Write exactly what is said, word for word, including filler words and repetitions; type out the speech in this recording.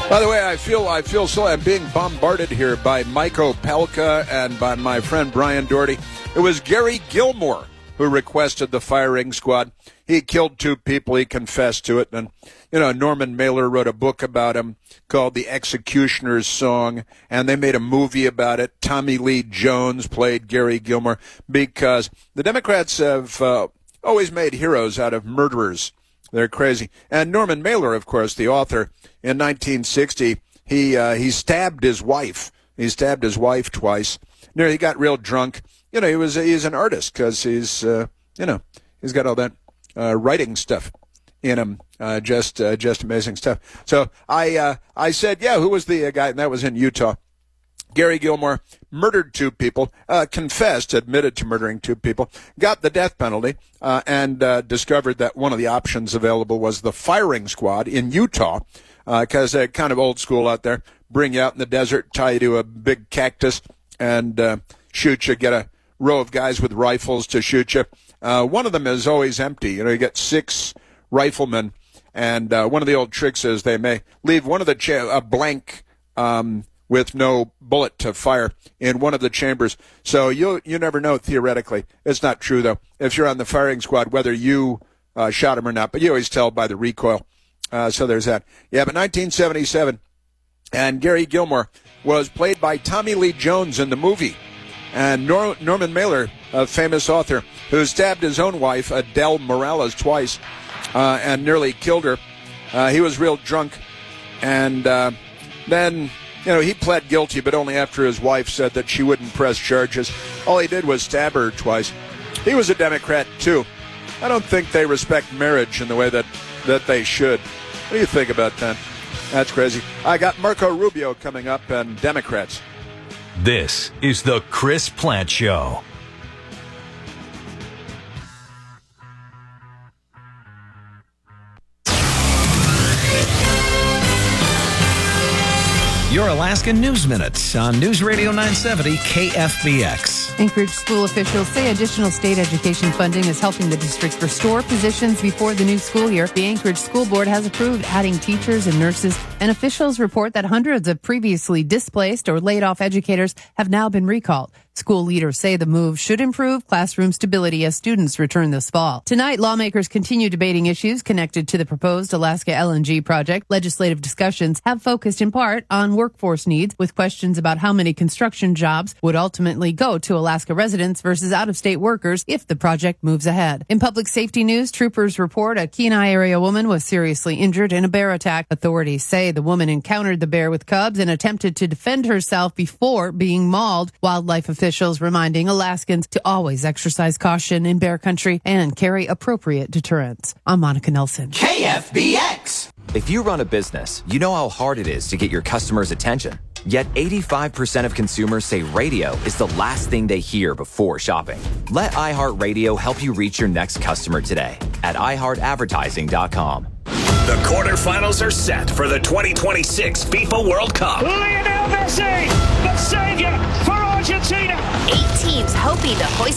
By the way, I feel I feel so I'm being bombarded here by Mike Opelka and by my friend Brian Doherty. It was Gary Gilmore who requested the firing squad. He killed two people. He confessed to it. And, you know, Norman Mailer wrote a book about him called The Executioner's Song, and they made a movie about it. Tommy Lee Jones played Gary Gilmore because the Democrats have uh, always made heroes out of murderers. They're crazy. And Norman Mailer, of course, the author, in nineteen sixty, he uh, he stabbed his wife. He stabbed his wife twice. You know, he got real drunk. You know, he was he's an artist because he's, uh, you know, he's got all that uh, writing stuff in him. Uh, just uh, just amazing stuff. So I uh, I said, yeah, who was the uh, guy? And that was in Utah. Gary Gilmore murdered two people, uh, confessed, admitted to murdering two people, got the death penalty, uh, and uh, discovered that one of the options available was the firing squad in Utah, because uh, they're kind of old school out there. Bring you out in the desert, tie you to a big cactus, and uh, shoot you, get a row of guys with rifles to shoot you. Uh, one of them is always empty. You know, you get six riflemen, and uh, one of the old tricks is they may leave one of the cha- a blank um with no bullet to fire in one of the chambers. So you you never know, theoretically. It's not true, though, if you're on the firing squad, whether you uh, shot him or not. But you always tell by the recoil. Uh, so there's that. Yeah, but nineteen seventy-seven, and Gary Gilmore was played by Tommy Lee Jones in the movie. And Nor- Norman Mailer, a famous author, who stabbed his own wife, Adele Morales, twice, uh, and nearly killed her. Uh, he was real drunk. And uh, then... You know, he pled guilty, but only after his wife said that she wouldn't press charges. All he did was stab her twice. He was a Democrat, too. I don't think they respect marriage in the way that, that they should. What do you think about that? That's crazy. I got Marco Rubio coming up and Democrats. This is the Chris Plante Show. Your Alaska News Minute on News Radio nine seventy K F B X. Anchorage school officials say additional state education funding is helping the district restore positions before the new school year. The Anchorage School Board has approved adding teachers and nurses, and officials report that hundreds of previously displaced or laid off educators have now been recalled. School leaders say the move should improve classroom stability as students return this fall. Tonight, lawmakers continue debating issues connected to the proposed Alaska L N G project. Legislative discussions have focused in part on workforce needs, with questions about how many construction jobs would ultimately go to Alaska residents versus out-of-state workers if the project moves ahead. In public safety news, troopers report a Kenai area woman was seriously injured in a bear attack. Authorities say the woman encountered the bear with cubs and attempted to defend herself before being mauled. Wildlife officials Officials reminding Alaskans to always exercise caution in bear country and carry appropriate deterrents. I'm Monica Nelson. K F B X. If you run a business, you know how hard it is to get your customers' attention. Yet eighty-five percent of consumers say radio is the last thing they hear before shopping. Let iHeartRadio help you reach your next customer today at i heart advertising dot com. The quarterfinals are set for the twenty twenty-six FIFA World Cup. Lionel Messi, the savior for Argentina. Eight teams hoping to hoist